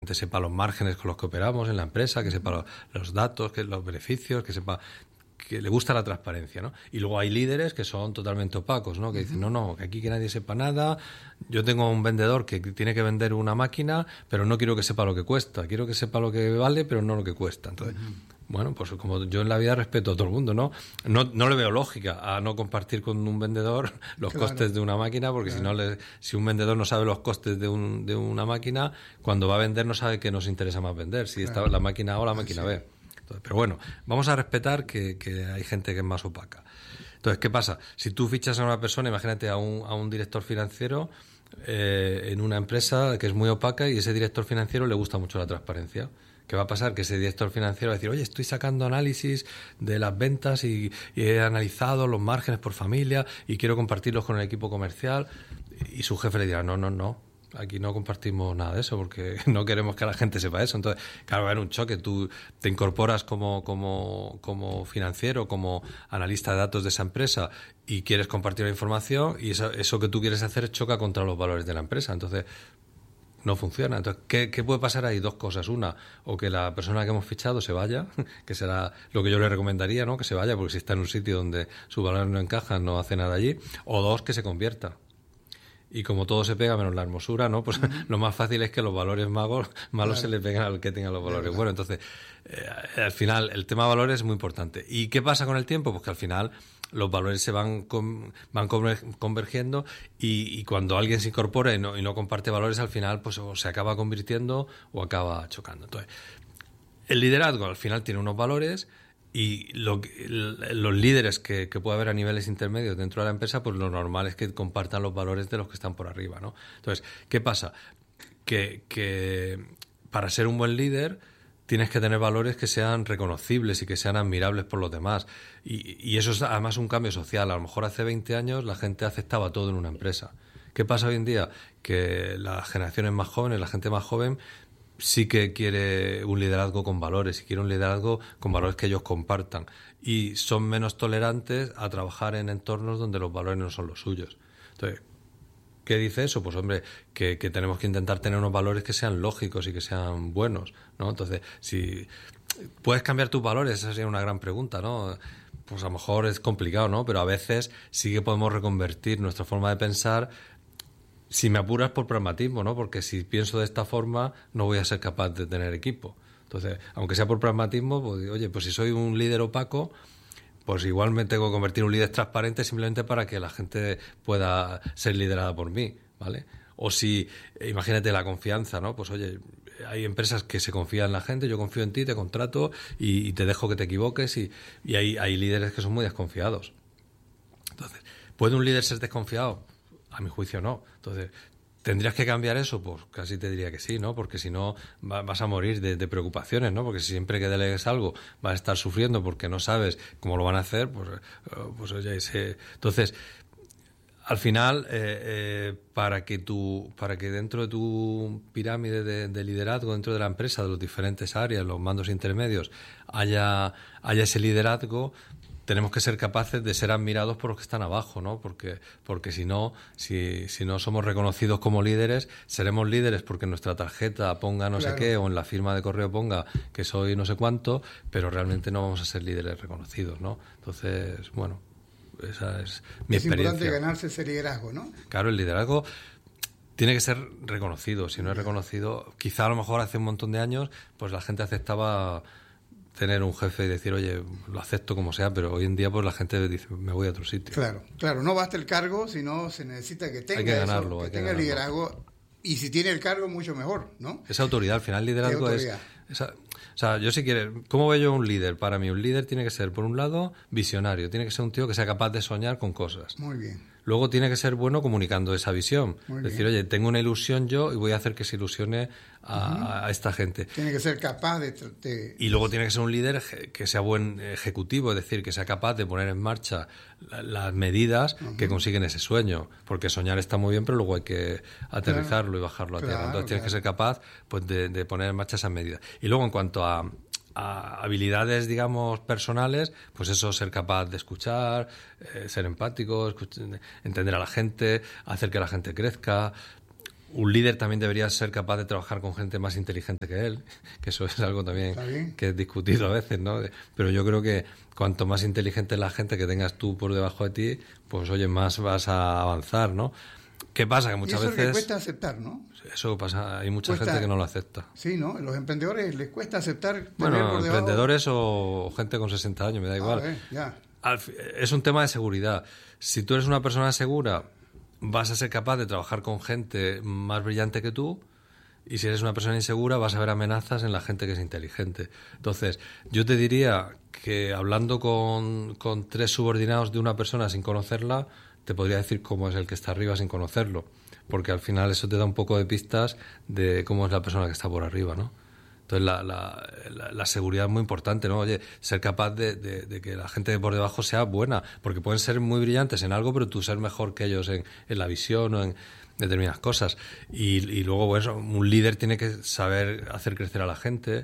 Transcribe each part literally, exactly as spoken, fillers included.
gente sepa los márgenes con los que operamos en la empresa, que sepa los, los datos, que los beneficios, que sepa... que le gusta la transparencia, ¿no? Y luego hay líderes que son totalmente opacos, ¿no? Que dicen, no, no, que aquí que nadie sepa nada. Yo tengo un vendedor que tiene que vender una máquina, pero no quiero que sepa lo que cuesta. Quiero que sepa lo que vale, pero no lo que cuesta. Entonces, uh-huh. bueno, pues como yo en la vida respeto a todo el mundo, ¿no? No, no le veo lógica a no compartir con un vendedor los claro. costes de una máquina, porque claro. si no le, si un vendedor no sabe los costes de, un, de una máquina, cuando va a vender no sabe qué nos interesa más vender, si claro. está la máquina A o la máquina B. Pero bueno, vamos a respetar que, que hay gente que es más opaca. Entonces, ¿qué pasa? Si tú fichas a una persona, imagínate a un, a un director financiero eh, en una empresa que es muy opaca y ese director financiero le gusta mucho la transparencia. ¿Qué va a pasar? Que ese director financiero va a decir, oye, estoy sacando análisis de las ventas y, y he analizado los márgenes por familia y quiero compartirlos con el equipo comercial. Y su jefe le dirá, no, no, no. Aquí no compartimos nada de eso porque no queremos que la gente sepa eso. Entonces, claro, va a haber un choque. Tú te incorporas como, como, como financiero, como analista de datos de esa empresa y quieres compartir la información y eso, eso que tú quieres hacer choca contra los valores de la empresa. Entonces, no funciona. Entonces, ¿qué, qué puede pasar ahí? Dos cosas. Una, o que la persona que hemos fichado se vaya, que será lo que yo le recomendaría, ¿no? Que se vaya porque si está en un sitio donde sus valores no encajan, no hace nada allí. O dos, que se convierta. Y como todo se pega menos la hermosura, ¿no? Pues uh-huh. lo más fácil es que los valores magos, malos claro. se le peguen al que tenga los valores buenos. Entonces, eh, al final, el tema de valores es muy importante. ¿Y qué pasa con el tiempo? Pues que al final los valores se van con, van convergiendo y, y cuando alguien se incorpora y no, y no comparte valores, al final pues o se acaba convirtiendo o acaba chocando. Entonces, el liderazgo al final tiene unos valores. Y lo, los líderes que, que puede haber a niveles intermedios dentro de la empresa, pues lo normal es que compartan los valores de los que están por arriba, ¿no? Entonces, ¿qué pasa? Que, que para ser un buen líder tienes que tener valores que sean reconocibles y que sean admirables por los demás. Y, y eso es además un cambio social. A lo mejor hace veinte años la gente aceptaba todo en una empresa. ¿Qué pasa hoy en día? Que las generaciones más jóvenes, la gente más joven, sí que quiere un liderazgo con valores y quiere un liderazgo con valores que ellos compartan y son menos tolerantes a trabajar en entornos donde los valores no son los suyos. Entonces, ¿qué dice eso? Pues hombre, que, que tenemos que intentar tener unos valores que sean lógicos y que sean buenos, ¿no? Entonces, si puedes cambiar tus valores, esa sería una gran pregunta, ¿no? Pues a lo mejor es complicado, ¿no? Pero a veces sí que podemos reconvertir nuestra forma de pensar. Si me apuras por pragmatismo, ¿no? Porque si pienso de esta forma no voy a ser capaz de tener equipo. Entonces, aunque sea por pragmatismo, pues oye, pues si soy un líder opaco, pues igual me tengo que convertir en un líder transparente simplemente para que la gente pueda ser liderada por mí, ¿vale? O si, imagínate la confianza, ¿no? Pues oye, hay empresas que se confían en la gente, yo confío en ti, te contrato y, y te dejo que te equivoques y, y hay, hay líderes que son muy desconfiados. Entonces, ¿puede un líder ser desconfiado? A mi juicio no. Entonces, ¿tendrías que cambiar eso? Pues casi te diría que sí, ¿no? Porque si no va, vas a morir de, de preocupaciones, ¿no? Porque si siempre que delegues algo vas a estar sufriendo porque no sabes cómo lo van a hacer, pues, pues oye, ese... Entonces, al final, eh, eh, para que tu, para que dentro de tu pirámide de, de liderazgo, dentro de la empresa, de las diferentes áreas, los mandos intermedios, haya, haya ese liderazgo, tenemos que ser capaces de ser admirados por los que están abajo, ¿no? Porque, porque si no, si, si no somos reconocidos como líderes, seremos líderes porque en nuestra tarjeta ponga no claro. sé qué, o en la firma de correo ponga que soy no sé cuánto, pero realmente no vamos a ser líderes reconocidos, ¿no? Entonces, bueno, esa es mi es experiencia. Es importante ganarse ese liderazgo, ¿no? Claro, el liderazgo tiene que ser reconocido. Si no es reconocido, quizá a lo mejor hace un montón de años, pues la gente aceptaba tener un jefe y decir, oye, lo acepto como sea, pero hoy en día pues la gente dice, me voy a otro sitio. Claro, claro, no basta el cargo, sino se necesita que tenga hay que ganarlo, eso, que, hay que tenga ganarlo. liderazgo, y si tiene el cargo, mucho mejor, ¿no? Esa autoridad, al final liderazgo es... Esa, o sea, yo si quieres, ¿cómo veo yo un líder? Para mí un líder tiene que ser, por un lado, visionario, tiene que ser un tío que sea capaz de soñar con cosas. Muy bien. Luego tiene que ser bueno comunicando esa visión. Muy es decir, bien. oye, tengo una ilusión yo y voy a hacer que se ilusione a, uh-huh. a esta gente. Tiene que ser capaz de, de... Y luego tiene que ser un líder que sea buen ejecutivo, es decir, que sea capaz de poner en marcha las medidas uh-huh. que consiguen ese sueño. Porque soñar está muy bien, pero luego hay que aterrizarlo claro. y bajarlo a tierra. Claro, Entonces tienes claro. que ser capaz pues, de, de poner en marcha esas medidas. Y luego en cuanto a... a habilidades, digamos, personales, pues eso, ser capaz de escuchar, eh, ser empático, escuchar, entender a la gente, hacer que la gente crezca. un líder también debería ser capaz de trabajar con gente más inteligente que él, que eso es algo también que es discutido a veces, ¿no? Pero yo creo que cuanto más inteligente es la gente que tengas tú por debajo de ti, pues oye, más vas a avanzar, ¿no? ¿Qué pasa? Que muchas y eso veces... le cuesta aceptar, ¿no? Eso pasa, hay mucha cuesta, gente que no lo acepta. Sí, ¿no? Los emprendedores les cuesta aceptar tener bueno, por debajo... emprendedores o gente con sesenta años, me da igual. Ah, ver, ya. Al, es un tema de seguridad. Si tú eres una persona segura, vas a ser capaz de trabajar con gente más brillante que tú, y si eres una persona insegura, vas a ver amenazas en la gente que es inteligente. Entonces, yo te diría que hablando con, con tres subordinados de una persona sin conocerla, te podría decir cómo es el que está arriba sin conocerlo, porque al final eso te da un poco de pistas de cómo es la persona que está por arriba, ¿no? Entonces, la, la, la, la seguridad es muy importante, ¿no? Oye, ser capaz de, de, de que la gente de por debajo sea buena, porque pueden ser muy brillantes en algo, pero tú ser mejor que ellos en, en la visión o en determinadas cosas. Y, y luego, bueno, un líder tiene que saber hacer crecer a la gente,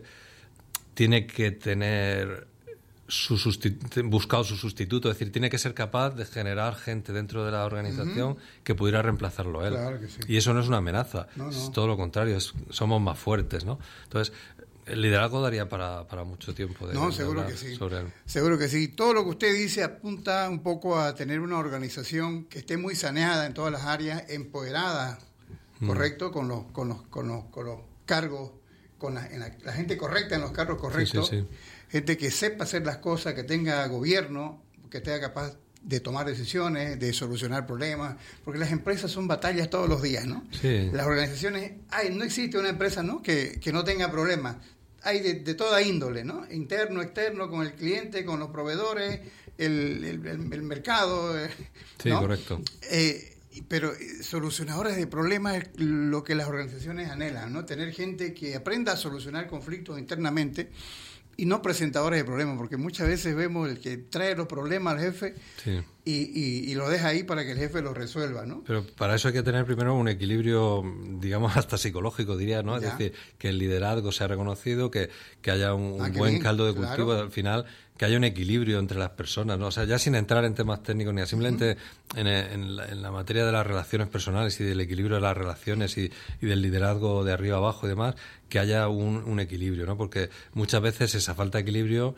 tiene que tener su sustitu- buscado su sustituto, es decir, tiene que ser capaz de generar gente dentro de la organización uh-huh. que pudiera reemplazarlo a él. Claro que sí. Y eso no es una amenaza, no, no. es todo lo contrario, es, somos más fuertes, ¿no? Entonces, el liderazgo daría para, para mucho tiempo de, no, de seguro que sí. sobre él. Seguro que sí. Todo lo que usted dice apunta un poco a tener una organización que esté muy saneada en todas las áreas, empoderada, mm. correcto, con los, con los, con los, con los cargos, con la, en la, la gente correcta en los cargos correctos. Sí, sí, sí. Gente que sepa hacer las cosas, que tenga gobierno, que esté capaz de tomar decisiones, de solucionar problemas, porque las empresas son batallas todos los días, ¿no? Sí. Las organizaciones, ay, no existe una empresa, ¿no?, que, que no tenga problemas. Hay de, de toda índole, ¿no? Interno, externo, con el cliente, con los proveedores, el, el, el, el mercado, ¿no? Sí, correcto. Eh, pero solucionadores de problemas es lo que las organizaciones anhelan, ¿no? Tener gente que aprenda a solucionar conflictos internamente y no presentadores de problemas, porque muchas veces vemos el que trae los problemas al jefe sí. y, y, y lo deja ahí para que el jefe lo resuelva, ¿no? Pero para eso hay que tener primero un equilibrio, digamos, hasta psicológico, diría, ¿no? Ya. Es decir, que el liderazgo sea reconocido, que, que haya un, ah, un buen bien. caldo de cultivo, claro. Al final, que haya un equilibrio entre las personas, ¿no? O sea, ya sin entrar en temas técnicos ni simplemente uh-huh. en, en, la, en la materia de las relaciones personales y del equilibrio de las relaciones y, y del liderazgo de arriba abajo y demás, que haya un, un equilibrio, ¿no? Porque muchas veces esa falta de equilibrio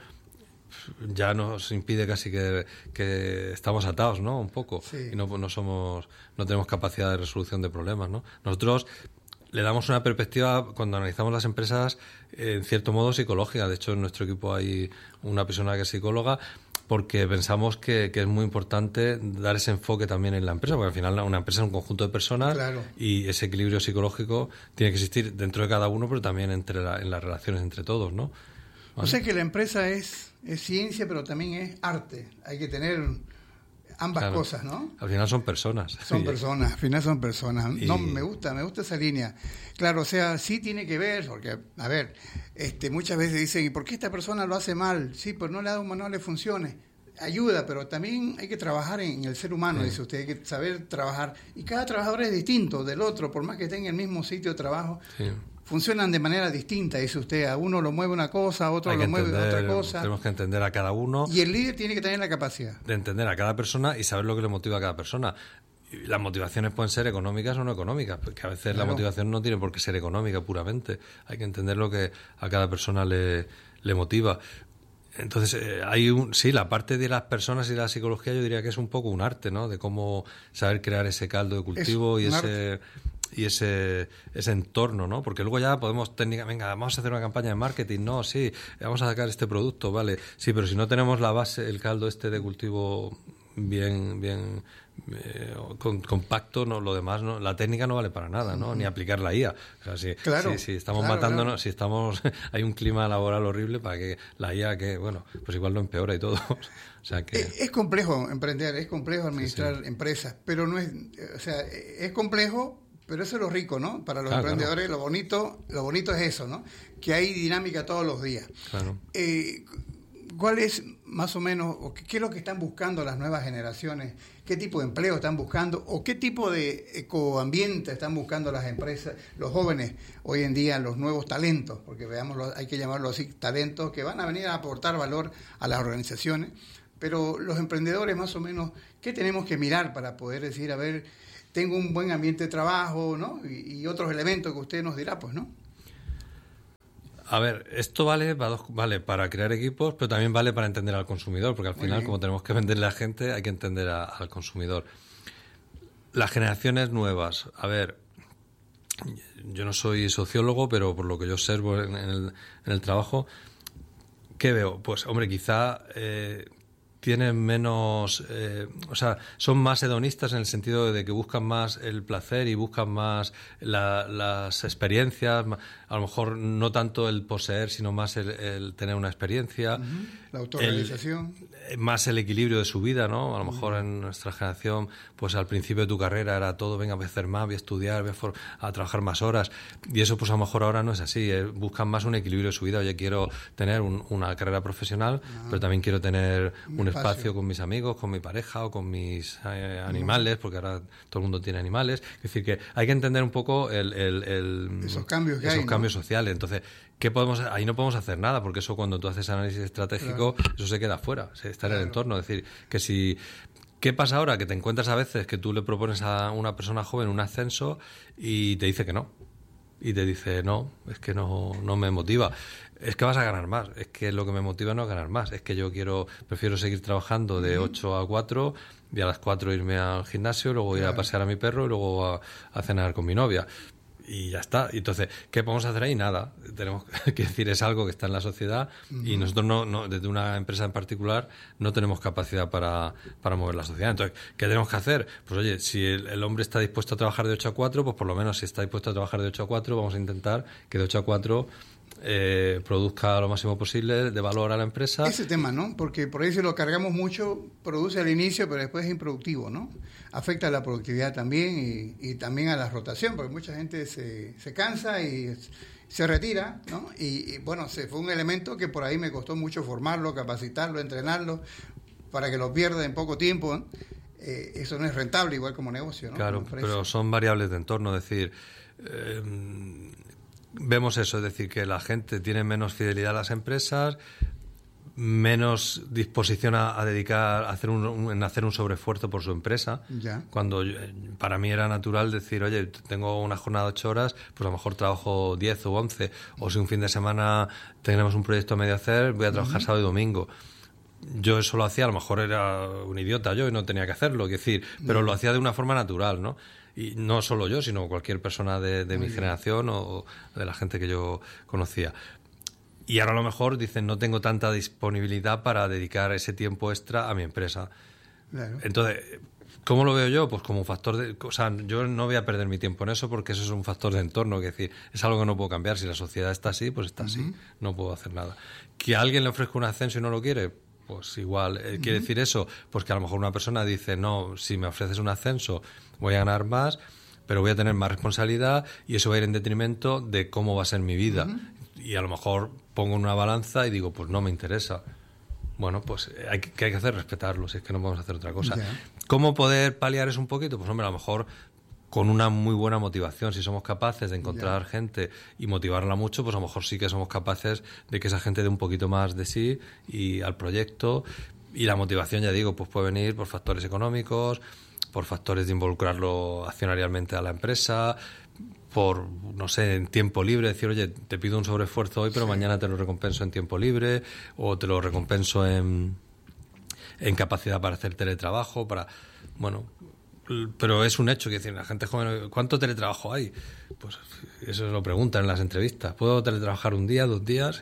ya nos impide casi que, que estamos atados, ¿no? Un poco. Sí. Y no, no somos, no tenemos capacidad de resolución de problemas, ¿no? Nosotros le damos una perspectiva cuando analizamos las empresas en cierto modo psicológica. De hecho, en nuestro equipo hay una persona que es psicóloga, porque pensamos que, que es muy importante dar ese enfoque también en la empresa, porque al final una empresa es un conjunto de personas, claro. y ese equilibrio psicológico tiene que existir dentro de cada uno, pero también entre la, en las relaciones entre todos, ¿no? ¿Vale? O sea que la empresa es, es ciencia, pero también es arte. Hay que tener ambas claro. cosas, ¿no? Al final son personas. Son personas, al final son personas. Y... No, me gusta, me gusta esa línea. Claro, o sea, sí tiene que ver, porque, a ver, este, muchas veces dicen, ¿y por qué esta persona lo hace mal? Sí, pues no le ha dado un manual de funciones. Ayuda, pero también hay que trabajar en el ser humano, sí. dice usted, hay que saber trabajar. Y cada trabajador es distinto del otro, por más que esté en el mismo sitio de trabajo. Sí. Funcionan de manera distinta, dice usted. A uno lo mueve una cosa, a otro lo mueve entender, otra cosa. Tenemos que entender a cada uno. Y el líder tiene que tener la capacidad de entender a cada persona y saber lo que le motiva a cada persona. Y las motivaciones pueden ser económicas o no económicas, porque a veces claro. la motivación no tiene por qué ser económica puramente. Hay que entender lo que a cada persona le, le motiva. Entonces, eh, hay un, sí, la parte de las personas y de la psicología yo diría que es un poco un arte, ¿no? De cómo saber crear ese caldo de cultivo y ese... Arte. y ese ese entorno, ¿no? Porque luego ya podemos técnicamente, venga, vamos a hacer una campaña de marketing, no, sí, vamos a sacar este producto, vale, sí, pero si no tenemos la base, el caldo este de cultivo bien bien eh, con, compacto, no, lo demás, no, la técnica no vale para nada, ¿no? Ni aplicar la I A. O sea, si, claro, si, si estamos claro, matándonos, claro. si estamos, hay un clima laboral horrible para que la I A, que bueno, pues igual lo empeora y todo. O sea que... es, es complejo emprender, es complejo administrar sí, sí. empresas, pero no es, o sea, es complejo. Pero eso es lo rico, ¿no? Para los ah, emprendedores, claro. lo bonito lo bonito es eso, ¿no? Que hay dinámica todos los días. Claro. Eh, ¿Cuál es más o menos, o qué es lo que están buscando las nuevas generaciones? ¿Qué tipo de empleo están buscando? ¿O qué tipo de ecoambiente están buscando las empresas, los jóvenes hoy en día, los nuevos talentos? Porque veámoslo, hay que llamarlo así, talentos que van a venir a aportar valor a las organizaciones. Pero los emprendedores, más o menos, ¿qué tenemos que mirar para poder decir, a ver... tengo un buen ambiente de trabajo, ¿no? Y, y otros elementos que usted nos dirá, pues, ¿no? A ver, esto vale para, dos, vale para crear equipos, pero también vale para entender al consumidor, porque al Muy final, bien. como tenemos que venderle a la gente, hay que entender a, al consumidor. Las generaciones nuevas, a ver, yo no soy sociólogo, pero por lo que yo observo en, en, el, en el trabajo, ¿qué veo? Pues, hombre, quizá eh, tienen menos... Eh, o sea, son más hedonistas en el sentido de que buscan más el placer y buscan más la, las experiencias, a lo mejor no tanto el poseer, sino más el, el tener una experiencia. Uh-huh. La autorrealización. El, más el equilibrio de su vida, ¿no? A lo mejor uh-huh. en nuestra generación, pues al principio de tu carrera era todo, venga, voy a hacer más, voy a estudiar, voy a, for- a trabajar más horas. Y eso, pues a lo mejor ahora no es así. Eh, buscan más un equilibrio de su vida. Oye, quiero tener un, una carrera profesional, uh-huh. pero también quiero tener un, un espacio. espacio con mis amigos, con mi pareja o con mis eh, animales, uh-huh. porque ahora todo el mundo tiene animales. Es decir, que hay que entender un poco el, el, el, esos cambios, que esos hay, cambios ¿no? sociales. Entonces, ¿qué podemos? Ahí no podemos hacer nada, porque eso cuando tú haces análisis estratégico, claro. eso se queda fuera, se está en claro. el entorno. Es decir, que si... ¿Qué pasa ahora? Que te encuentras a veces que tú le propones a una persona joven un ascenso y te dice que no. Y te dice, no, es que no, no me motiva. Es que vas a ganar más. Es que lo que me motiva no es ganar más. Es que yo quiero, prefiero seguir trabajando de ocho a cuatro y a las cuatro irme al gimnasio, luego ir claro. a pasear a mi perro y luego a, a cenar con mi novia. Y ya está. Entonces, ¿qué podemos hacer ahí? Nada. Tenemos que decir, es algo que está en la sociedad uh-huh. y nosotros, no, no, desde una empresa en particular, no tenemos capacidad para, para mover la sociedad. Entonces, ¿qué tenemos que hacer? Pues oye, si el, el hombre está dispuesto a trabajar de ocho a cuatro, pues por lo menos si está dispuesto a trabajar de ocho a cuatro, vamos a intentar que de ocho a cuatro eh, produzca lo máximo posible de valor a la empresa. Ese tema, ¿no? Porque por ahí si lo cargamos mucho, produce al inicio, pero después es improductivo, ¿no? Afecta a la productividad también y, y también a la rotación, porque mucha gente se, se cansa y se retira, ¿no? Y, y bueno, se fue un elemento que por ahí me costó mucho formarlo, capacitarlo, entrenarlo, para que lo pierda en poco tiempo, ¿eh? Eh, eso no es rentable, igual como negocio, ¿no? Claro, pero son variables de entorno, es decir... Eh, vemos eso, es decir, que la gente tiene menos fidelidad a las empresas, menos disposición a, a dedicar, a hacer un, un, hacer un sobreesfuerzo por su empresa. Ya. Cuando para mí era natural decir, oye, tengo una jornada de ocho horas, pues a lo mejor trabajo diez o once, o si un fin de semana tenemos un proyecto a medio hacer, voy a trabajar uh-huh. sábado y domingo. Yo eso lo hacía, a lo mejor era un idiota yo y no tenía que hacerlo, es decir, pero uh-huh. lo hacía de una forma natural, ¿no? Y no solo yo, sino cualquier persona de, de mi bien. generación o de la gente que yo conocía. Y ahora a lo mejor dicen, no tengo tanta disponibilidad para dedicar ese tiempo extra a mi empresa. Claro. Entonces, ¿cómo lo veo yo? Pues como un factor de... O sea, yo no voy a perder mi tiempo en eso porque eso es un factor de entorno. Es decir, es algo que no puedo cambiar. Si la sociedad está así, pues está uh-huh. así. No puedo hacer nada. ¿Que a alguien le ofrezca un ascenso y no lo quiere? Pues igual. Uh-huh. ¿Quiere decir eso? Pues que a lo mejor una persona dice, no, si me ofreces un ascenso voy a ganar más, pero voy a tener más responsabilidad y eso va a ir en detrimento de cómo va a ser mi vida. Uh-huh. Y a lo mejor pongo en una balanza y digo, pues no me interesa. Bueno, pues hay que, ¿qué hay que hacer? Respetarlo, si es que no podemos hacer otra cosa. Yeah. ¿Cómo poder paliar eso un poquito? Pues hombre, a lo mejor con una muy buena motivación. Si somos capaces de encontrar yeah. gente y motivarla mucho, pues a lo mejor sí que somos capaces de que esa gente dé un poquito más de sí y al proyecto. Y la motivación, ya digo, pues puede venir por factores económicos, por factores de involucrarlo accionarialmente a la empresa, por, no sé, en tiempo libre, decir, oye, te pido un sobreesfuerzo hoy, pero sí. mañana te lo recompenso en tiempo libre, o te lo recompenso en, en capacidad para hacer teletrabajo, para, bueno, pero es un hecho, que decir, la gente joven, ¿cuánto teletrabajo hay? Pues eso lo preguntan en las entrevistas. ¿Puedo teletrabajar un día, dos días?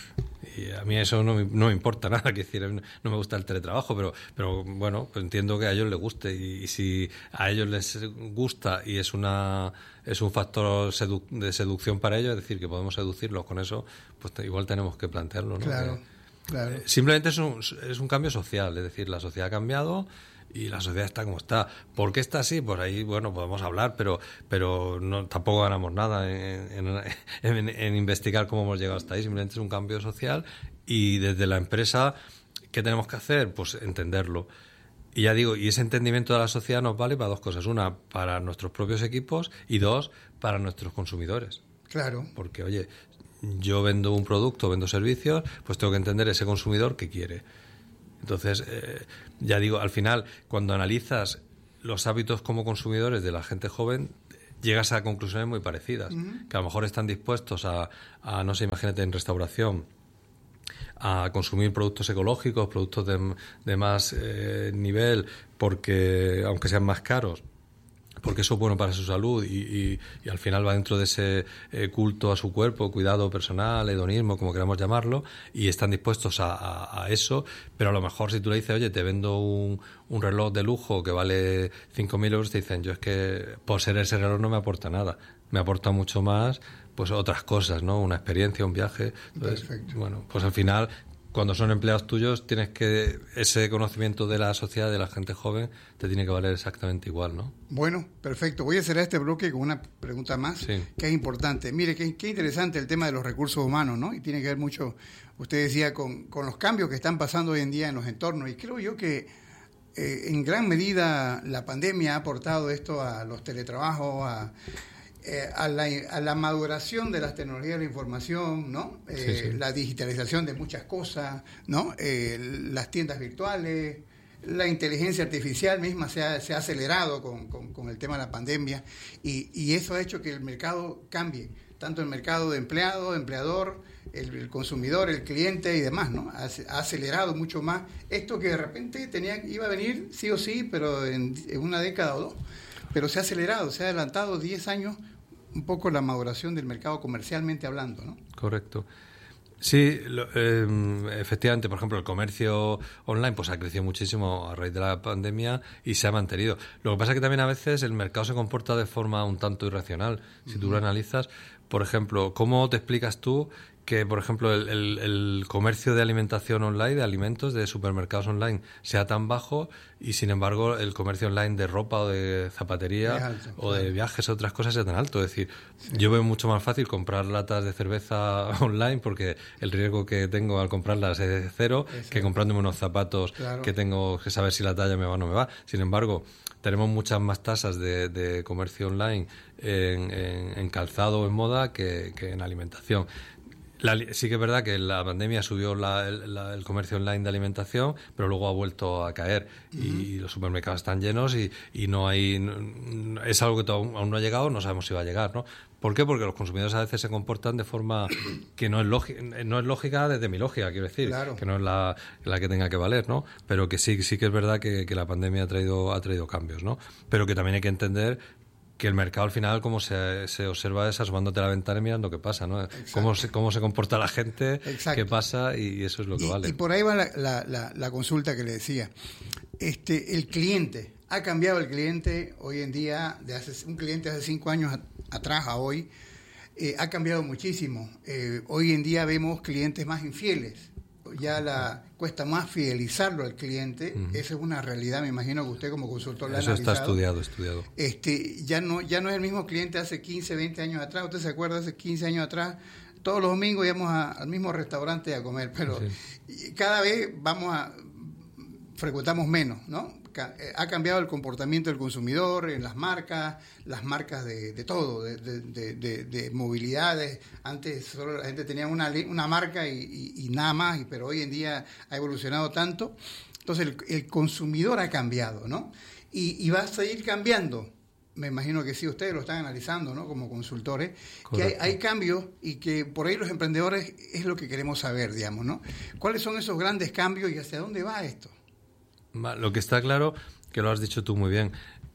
Y a mí eso no me, no me importa nada, que decir, no me gusta el teletrabajo, pero, pero bueno, pues entiendo que a ellos les guste y, y si a ellos les gusta y es una es un factor sedu- de seducción para ellos, es decir, que podemos seducirlos con eso, pues te, igual tenemos que plantearlo, ¿no? Claro, que, claro. Eh, simplemente es un, es un cambio social, es decir, la sociedad ha cambiado y la sociedad está como está. ¿Por qué está así? Pues ahí, bueno, podemos hablar, pero pero no tampoco ganamos nada en, en, en, en investigar cómo hemos llegado hasta ahí. Simplemente es un cambio social y desde la empresa, ¿qué tenemos que hacer? Pues entenderlo. Y ya digo, y ese entendimiento de la sociedad nos vale para dos cosas. Una, para nuestros propios equipos y dos, para nuestros consumidores. Claro. Porque, oye, yo vendo un producto, vendo servicios, pues tengo que entender ese consumidor qué quiere. Entonces, eh, ya digo, al final, cuando analizas los hábitos como consumidores de la gente joven, llegas a conclusiones muy parecidas, uh-huh. que a lo mejor están dispuestos a, a, no sé, imagínate en restauración, a consumir productos ecológicos, productos de, de más eh, nivel, porque aunque sean más caros, porque eso es bueno para su salud y, y, y al final va dentro de ese eh, culto a su cuerpo, cuidado personal, hedonismo, como queramos llamarlo, y están dispuestos a, a, a eso, pero a lo mejor si tú le dices, oye, te vendo un, un reloj de lujo que vale cinco mil euros, te dicen, yo es que por ser ese reloj no me aporta nada, me aporta mucho más pues otras cosas, ¿no? Una experiencia, un viaje. Entonces, perfecto. Bueno, pues al final, cuando son empleados tuyos, tienes que, ese conocimiento de la sociedad, de la gente joven, te tiene que valer exactamente igual, ¿no? Bueno, perfecto. Voy a cerrar este bloque con una pregunta más, sí. que es importante. Mire, qué, qué interesante el tema de los recursos humanos, ¿no? Y tiene que ver mucho, usted decía, con, con los cambios que están pasando hoy en día en los entornos. Y creo yo que eh, en gran medida la pandemia ha aportado esto a los teletrabajos, a... Eh, a, la, a la maduración de las tecnologías de la información, ¿no? Eh, sí, sí. La digitalización de muchas cosas, ¿no? Eh, las tiendas virtuales, la inteligencia artificial misma se ha, se ha acelerado con, con, con el tema de la pandemia y, y eso ha hecho que el mercado cambie, tanto el mercado de empleado, empleador, el, el consumidor, el cliente y demás, ¿no? Ha, ha acelerado mucho más esto que de repente tenía, iba a venir sí o sí, pero en, en una década o dos. Pero se ha acelerado, se ha adelantado diez años un poco la maduración del mercado comercialmente hablando, ¿no? Correcto. Sí, lo, eh, efectivamente, por ejemplo, el comercio online pues ha crecido muchísimo a raíz de la pandemia y se ha mantenido. Lo que pasa es que también a veces el mercado se comporta de forma un tanto irracional. Si uh-huh. tú lo analizas, por ejemplo, ¿cómo te explicas tú que, por ejemplo, el, el, el comercio de alimentación online, de alimentos, de supermercados online, sea tan bajo y, sin embargo, el comercio online de ropa o de zapatería alto, o de viajes o otras cosas sea tan alto? Es decir, sí. yo veo mucho más fácil comprar latas de cerveza online porque el riesgo que tengo al comprarlas es de cero es que comprándome unos zapatos claro. que tengo que saber si la talla me va o no me va. Sin embargo, tenemos muchas más tasas de, de comercio online en, en, en calzado o en moda que, que en alimentación. La, sí que es verdad que la pandemia subió la, el, la, el comercio online de alimentación, pero luego ha vuelto a caer uh-huh. y los supermercados están llenos y, y no hay... No, es algo que aún, aún no ha llegado, no sabemos si va a llegar, ¿no? ¿Por qué? Porque los consumidores a veces se comportan de forma que no es, lógica, no es lógica desde mi lógica, quiero decir, claro. que no es la, la que tenga que valer, ¿no? Pero que sí, sí que es verdad que, que la pandemia ha traído, ha traído cambios, ¿no? Pero que también hay que entender que el mercado al final, como se, se observa, es asomándote a la ventana y mirando qué pasa, ¿no? Cómo se, cómo se comporta la gente, Exacto. qué pasa y eso es lo que y, vale. Y por ahí va la, la, la, la consulta que le decía. Este, el cliente, ha cambiado el cliente hoy en día, de hace un cliente hace cinco años atrás a hoy, eh, ha cambiado muchísimo. Eh, hoy en día vemos clientes más infieles. Ya la cuesta más fidelizarlo al cliente, uh-huh. esa es una realidad, me imagino que usted como consultor la ha Eso analizado. Está estudiado, estudiado. Este, ya no, ya no es el mismo cliente hace quince, veinte años atrás, usted se acuerda hace quince años atrás, todos los domingos íbamos a, al mismo restaurante a comer, pero sí. cada vez vamos a, frecuentamos menos, ¿no? Ha cambiado el comportamiento del consumidor en las marcas, las marcas de, de todo, de, de, de, de movilidades. Antes solo la gente tenía una, una marca y, y, y nada más, pero hoy en día ha evolucionado tanto. Entonces el, el consumidor ha cambiado, ¿no? Y, y va a seguir cambiando. Me imagino que sí, ustedes lo están analizando, ¿no? Como consultores, Correcto. que hay, hay cambios y que por ahí los emprendedores es lo que queremos saber, digamos, ¿no? ¿Cuáles son esos grandes cambios y hacia dónde va esto? Lo que está claro, que lo has dicho tú muy bien,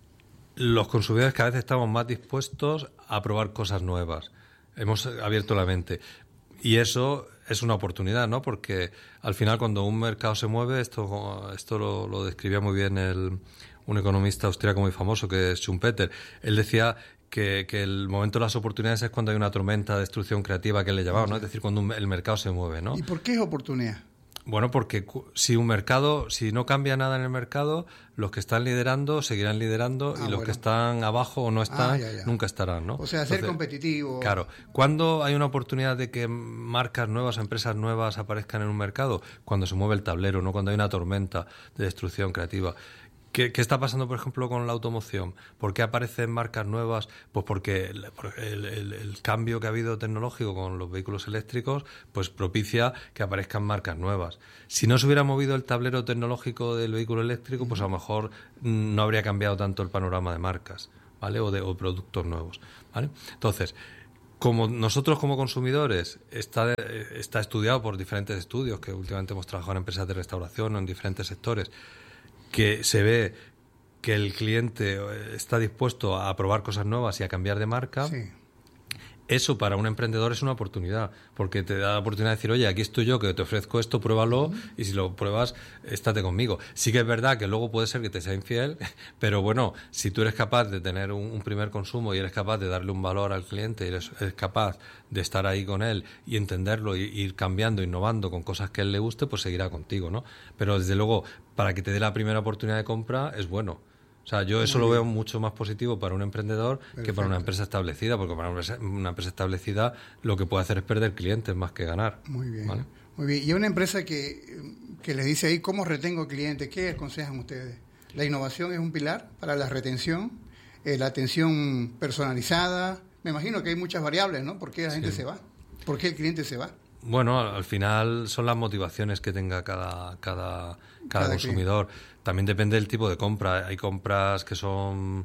los consumidores cada vez estamos más dispuestos a probar cosas nuevas. Hemos abierto la mente. Y eso es una oportunidad, ¿no? Porque al final cuando un mercado se mueve, esto esto lo, lo describía muy bien el, un economista austríaco muy famoso, que es Schumpeter. Él decía que, que el momento de las oportunidades es cuando hay una tormenta de destrucción creativa, que él le llamaba, ¿no? Es decir, cuando un, el mercado se mueve, ¿no? ¿Y por qué es oportunidad? Bueno, porque si un mercado, si no cambia nada en el mercado, los que están liderando seguirán liderando ah, y los bueno. que están abajo o no están, ah, ya, ya. nunca estarán, ¿no? O sea, ser Entonces, competitivo. Claro. ¿Cuándo hay una oportunidad de que marcas nuevas, empresas nuevas aparezcan en un mercado? Cuando se mueve el tablero, no cuando hay una tormenta de destrucción creativa. ¿Qué, ¿Qué está pasando, por ejemplo, con la automoción? ¿Por qué aparecen marcas nuevas? Pues porque el, el, el, el cambio que ha habido tecnológico con los vehículos eléctricos pues propicia que aparezcan marcas nuevas. Si no se hubiera movido el tablero tecnológico del vehículo eléctrico, pues a lo mejor no habría cambiado tanto el panorama de marcas, ¿vale? O de o productos nuevos, ¿vale? Entonces, como nosotros como consumidores, está, está estudiado por diferentes estudios, que últimamente hemos trabajado en empresas de restauración o en diferentes sectores, que se ve que el cliente está dispuesto a probar cosas nuevas y a cambiar de marca, sí. Eso para un emprendedor es una oportunidad, porque te da la oportunidad de decir, oye, aquí estoy yo que te ofrezco esto, pruébalo, uh-huh. y si lo pruebas, estate conmigo. Sí que es verdad que luego puede ser que te sea infiel, pero bueno, si tú eres capaz de tener un, un primer consumo y eres capaz de darle un valor al cliente y eres, eres capaz de estar ahí con él y entenderlo y ir cambiando, innovando con cosas que a él le guste, pues seguirá contigo, ¿no? Pero desde luego, para que te dé la primera oportunidad de compra, es bueno. O sea, yo eso lo veo mucho más positivo para un emprendedor Perfecto. Que para una empresa establecida, porque para una empresa, una empresa establecida lo que puede hacer es perder clientes más que ganar. Muy bien, ¿vale? Muy bien. Y una empresa que, que les dice ahí, ¿cómo retengo clientes? ¿Qué aconsejan ustedes? La innovación es un pilar para la retención, eh, la atención personalizada. Me imagino que hay muchas variables, ¿no? ¿Por qué la gente sí. se va? ¿Por qué el cliente se va? Bueno, al final son las motivaciones que tenga cada, cada, cada, cada consumidor. Cliente. También depende del tipo de compra. Hay compras que son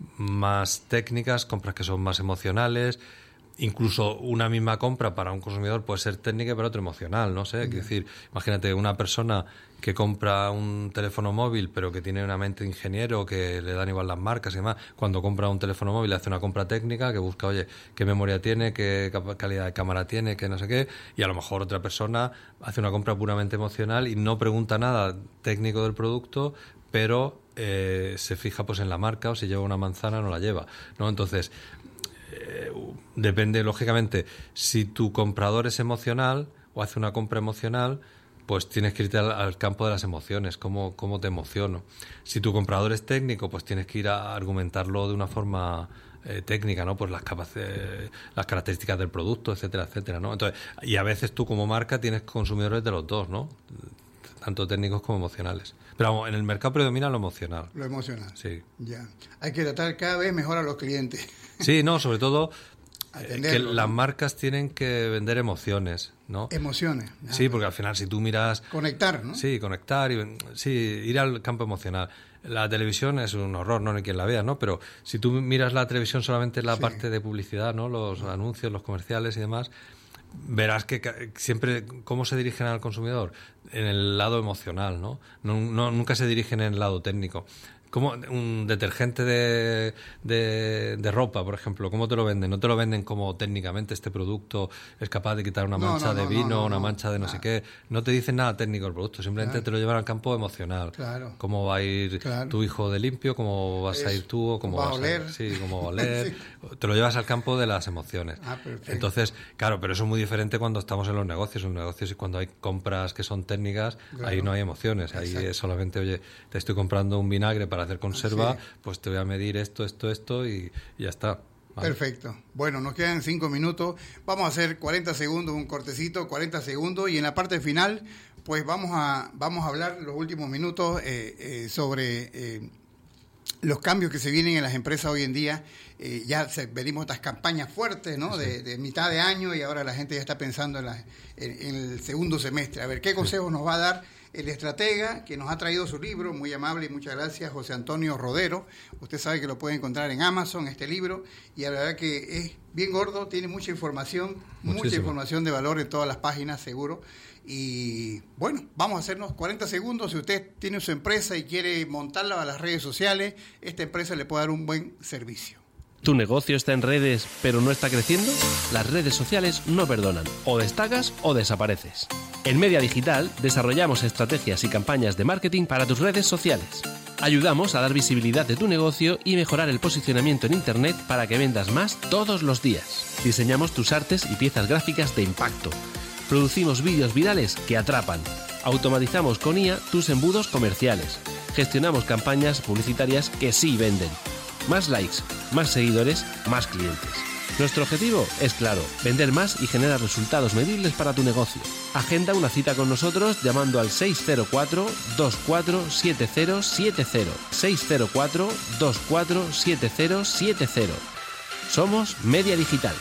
más técnicas, compras que son más emocionales. Incluso una misma compra para un consumidor puede ser técnica y para otro emocional, no sé. Uh-huh. Quiero decir, imagínate una persona que compra un teléfono móvil pero que tiene una mente de ingeniero, que le dan igual las marcas y demás, cuando compra un teléfono móvil hace una compra técnica que busca, oye, qué memoria tiene, qué calidad de cámara tiene, qué no sé qué, y a lo mejor otra persona hace una compra puramente emocional y no pregunta nada técnico del producto, pero eh, se fija pues en la marca, o si lleva una manzana no la lleva, ¿no? Entonces, eh, depende, lógicamente, si tu comprador es emocional o hace una compra emocional, pues tienes que irte al, al campo de las emociones, cómo, cómo te emociono. Si tu comprador es técnico, pues tienes que ir a argumentarlo de una forma eh, técnica, ¿no? Pues las capacidades, las características del producto, etcétera, etcétera, ¿no? Entonces, y a veces tú como marca tienes consumidores de los dos, ¿no? Tanto técnicos como emocionales. Pero vamos, en el mercado predomina lo emocional. Lo emocional. Sí. Ya. Hay que tratar cada vez mejor a los clientes. Sí, no, sobre todo que ¿no? Las marcas tienen que vender emociones, ¿no? Emociones. Sí, porque al final si tú miras... Conectar, ¿no? Sí, conectar, y sí, ir al campo emocional. La televisión es un horror, no hay quien la vea, ¿no? Pero si tú miras la televisión solamente en la sí. parte de publicidad, ¿no? Los anuncios, los comerciales y demás, verás que siempre cómo se dirigen al consumidor en el lado emocional, ¿no? No, no nunca se dirigen en el lado técnico. Como un detergente de, de, de ropa, por ejemplo, ¿cómo te lo venden? No te lo venden como técnicamente este producto es capaz de quitar una no, mancha no, de no, vino, no, no, una no, mancha de no claro. sé qué. No te dicen nada técnico del producto, simplemente claro. te lo llevan al campo emocional. Claro. ¿Cómo va a ir claro. tu hijo de limpio? ¿Cómo vas Eso. a ir tú? ¿Cómo va vas a oler? A ir? Sí, cómo va a oler. sí. Te lo llevas al campo de las emociones. Ah, perfecto. Entonces, claro, pero eso es muy diferente cuando estamos en los negocios. En los negocios y cuando hay compras que son técnicas, claro. ahí no hay emociones. Exacto. Ahí es solamente, oye, te estoy comprando un vinagre para hacer conserva, sí. pues te voy a medir esto, esto, esto y, y ya está. Vale. Perfecto. Bueno, nos quedan cinco minutos. Vamos a hacer cuarenta segundos, un cortecito, cuarenta segundos, y en la parte final, pues vamos a vamos a hablar los últimos minutos eh, eh, sobre eh, los cambios que se vienen en las empresas hoy en día. Eh, ya se, venimos estas campañas fuertes, ¿no? Sí. De, de mitad de año, y ahora la gente ya está pensando en, la, en, en el segundo semestre. A ver, ¿qué consejos sí. nos va a dar el estratega que nos ha traído su libro? Muy amable y muchas gracias, José Antonio Rodero. Usted sabe que lo puede encontrar en Amazon, este libro, y la verdad que es bien gordo, tiene mucha información, Muchísimo. mucha información de valor en todas las páginas, seguro. Y bueno, vamos a hacernos cuarenta segundos. Si usted tiene su empresa y quiere montarla a las redes sociales, esta empresa le puede dar un buen servicio. ¿Tu negocio está en redes pero no está creciendo? Las redes sociales no perdonan. O destacas o desapareces. En Media Digital desarrollamos estrategias y campañas de marketing para tus redes sociales. Ayudamos a dar visibilidad de tu negocio y mejorar el posicionamiento en Internet para que vendas más todos los días. Diseñamos tus artes y piezas gráficas de impacto. Producimos vídeos virales que atrapan. Automatizamos con I A tus embudos comerciales. Gestionamos campañas publicitarias que sí venden. Más likes, más seguidores, más clientes. Nuestro objetivo es claro, vender más y generar resultados medibles para tu negocio. Agenda una cita con nosotros llamando al seis cero cuatro, dos cuatro siete cero siete cero, seis cero cuatro, dos cuatro siete cero siete cero. Somos Media Digital.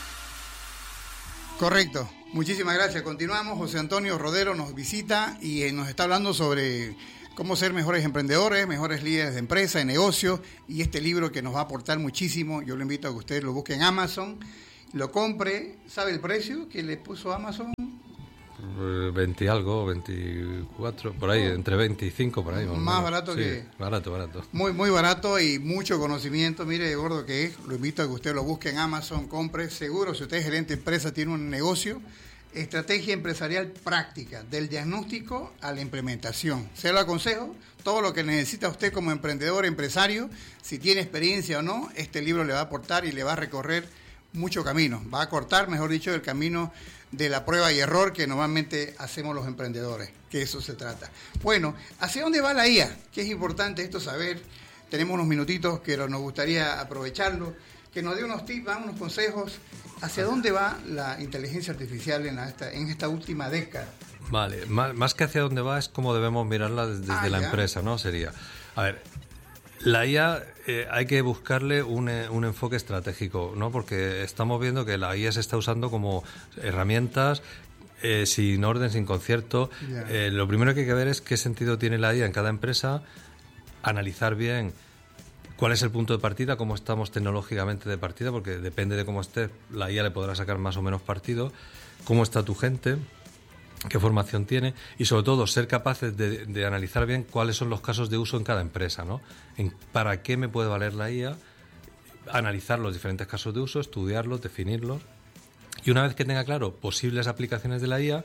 Correcto. Muchísimas gracias. Continuamos. José Antonio Rodero nos visita y eh, nos está hablando sobre cómo ser mejores emprendedores, mejores líderes de empresa, de negocio, y este libro que nos va a aportar muchísimo. Yo lo invito a que usted lo busque en Amazon, lo compre. ¿Sabe el precio que le puso Amazon? veinte algo, veinticuatro, por ahí, entre veinticinco, por ahí. Más bueno, barato sí, que... Barato, barato. Muy, muy barato y mucho conocimiento. Mire, gordo que es. Lo invito a que usted lo busque en Amazon, compre. Seguro, si usted es gerente de empresa, tiene un negocio, estrategia empresarial práctica, del diagnóstico a la implementación. Se lo aconsejo, todo lo que necesita usted como emprendedor, empresario, si tiene experiencia o no, este libro le va a aportar y le va a recorrer mucho camino. Va a cortar, mejor dicho, el camino de la prueba y error que normalmente hacemos los emprendedores, que eso se trata. Bueno, ¿hacia dónde va la I A? Que es importante esto saber. Tenemos unos minutitos que nos gustaría aprovecharlo, que nos dé unos tips, unos consejos. ¿Hacia dónde va la inteligencia artificial en, la, esta, en esta última década? Vale, más, más que hacia dónde va es cómo debemos mirarla desde ah, la ya. empresa, ¿no? Sería, a ver, la I A eh, hay que buscarle un, un enfoque estratégico, ¿no? Porque estamos viendo que la I A se está usando como herramientas eh, sin orden, sin concierto. Yeah. Eh, lo primero que hay que ver es qué sentido tiene la I A en cada empresa, analizar bien cuál es el punto de partida, cómo estamos tecnológicamente de partida, porque depende de cómo esté, la I A le podrá sacar más o menos partido, cómo está tu gente, qué formación tiene, y sobre todo ser capaces de, de analizar bien cuáles son los casos de uso en cada empresa, ¿no? En para qué me puede valer la I A, analizar los diferentes casos de uso, estudiarlos, definirlos, y una vez que tenga claro posibles aplicaciones de la I A,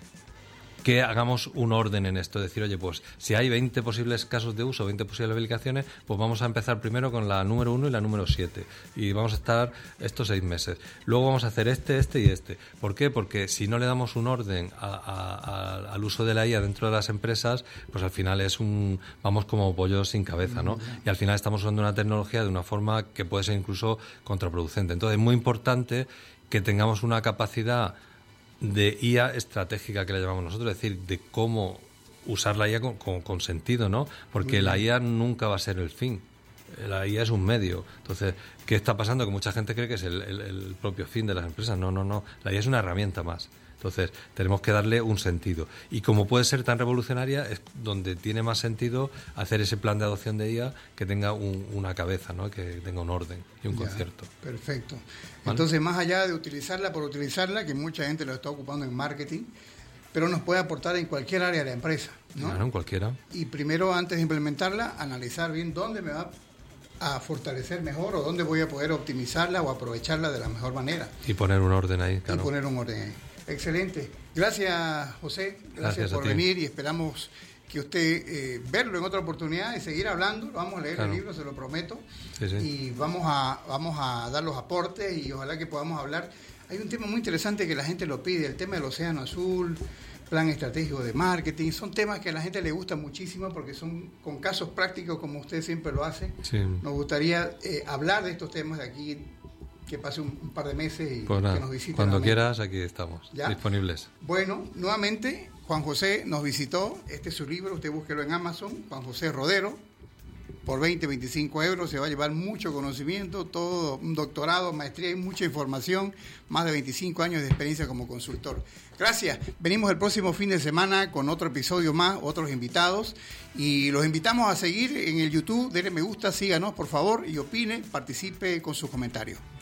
que hagamos un orden en esto, decir, oye, pues si hay veinte posibles casos de uso, veinte posibles aplicaciones, pues vamos a empezar primero con la número uno y la número siete, y vamos a estar estos seis meses. Luego vamos a hacer este, este y este. ¿Por qué? Porque si no le damos un orden a, a, a, al uso de la I A dentro de las empresas, pues al final es un vamos como pollos sin cabeza, ¿no? Y al final estamos usando una tecnología de una forma que puede ser incluso contraproducente. Entonces es muy importante que tengamos una capacidad de I A estratégica, que le llamamos nosotros, es decir, de cómo usar la I A con, con, con sentido, ¿no? Porque la I A nunca va a ser el fin. La I A es un medio. Entonces, ¿qué está pasando? Que mucha gente cree que es el, el, el propio fin de las empresas. No, no, no. La I A es una herramienta más. Entonces, tenemos que darle un sentido. Y como puede ser tan revolucionaria, es donde tiene más sentido hacer ese plan de adopción de I A que tenga un, una cabeza, ¿no? Que tenga un orden y un Ya, concierto. Perfecto. ¿Vale? Entonces, más allá de utilizarla por utilizarla, que mucha gente lo está ocupando en marketing, pero nos puede aportar en cualquier área de la empresa, ¿no? Claro, en cualquiera. Y primero, antes de implementarla, analizar bien dónde me va a fortalecer mejor o dónde voy a poder optimizarla o aprovecharla de la mejor manera. Y poner un orden ahí, claro. Y poner un orden ahí. Excelente. Gracias, José. Gracias, Gracias por venir y esperamos que usted eh, verlo en otra oportunidad y seguir hablando. Vamos a leer claro. el libro, se lo prometo. Sí, sí. Y vamos a, vamos a dar los aportes y ojalá que podamos hablar. Hay un tema muy interesante que la gente lo pide, el tema del océano azul, plan estratégico de marketing. Son temas que a la gente le gusta muchísimo porque son con casos prácticos como usted siempre lo hace. Sí. Nos gustaría eh, hablar de estos temas de aquí, que pase un, un par de meses y pues nada, que nos visite. Cuando nuevamente. quieras, aquí estamos, ¿Ya? disponibles. Bueno, nuevamente, Juan José nos visitó. Este es su libro, usted búsquelo en Amazon, Juan José Rodero. Por veinte, veinticinco euros se va a llevar mucho conocimiento, todo un doctorado, maestría y mucha información, más de veinticinco años de experiencia como consultor. Gracias. Venimos el próximo fin de semana con otro episodio más, otros invitados, y los invitamos a seguir en el YouTube, denle me gusta, síganos por favor y opine, participe con sus comentarios.